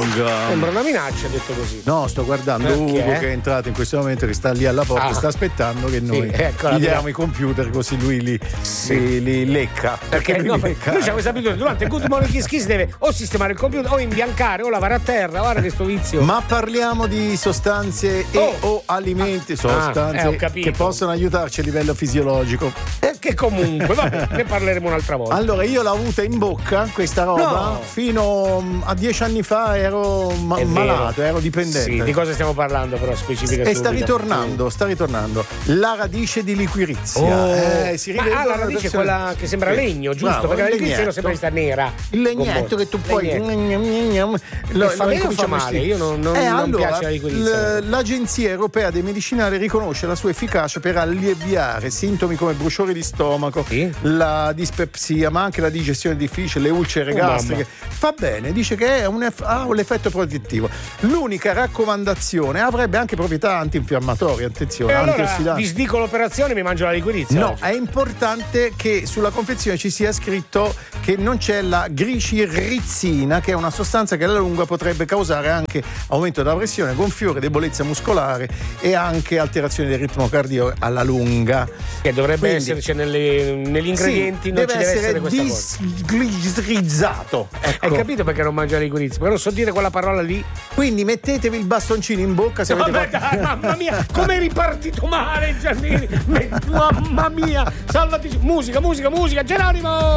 lunga. Sembra una minaccia, detto così. No, sto guardando Ugo che è entrato in questo momento, che sta lì alla porta, sta aspettando che noi gli diamo i computer, così lui li lecca. Perché lui c'ha questa abitudine, durante il Good Morning Kiss Kiss deve o sistemare il computer o imbiancare o lavare a terra. Guarda questo vizio. Ma parliamo di sostanze o alimenti, che possono aiutarci a livello fisiologico. Che comunque, vabbè, ne parleremo un'altra volta. Allora, io l'ho avuta in bocca questa roba fino a 10 anni fa, ero malato, ero dipendente. Sì, di cosa stiamo parlando però specifica? E sta ritornando. La radice di liquirizia. Si la radice è quella che sembra legno, giusto? Bravo, perché la liquirizia non sembra di sta nera. Il legnetto che tu puoi fa bene o fa male? Io non piace la liquirizia. L'Agenzia Europea dei Medicinali riconosce la sua efficacia per alleviare sintomi come bruciore di stomaco, la dispepsia, ma anche la digestione difficile, le ulcere gastriche. Fa bene, dice che ha un effetto protettivo. L'unica raccomandazione, avrebbe anche proprietà antinfiammatorie, attenzione, antiossidanti. Disdico l'operazione, mi mangio la liquirizia. No, è importante che sulla confezione ci sia scritto che non c'è la glicirrizzina, che è una sostanza che alla lunga potrebbe causare anche aumento della pressione, gonfiore, debolezza muscolare e anche alterazione del ritmo cardio alla lunga. Che dovrebbe esserci negli ingredienti, non ci deve essere questa cosa. Glicizzato. Ecco. Hai capito perché non mangia la liquirizia? Perché non so dire quella parola lì. Quindi mettetevi il bastoncino in bocca se avete dai, mamma mia, come è ripartito male Giannini. Mamma mia, salvati. Musica, Geronimo.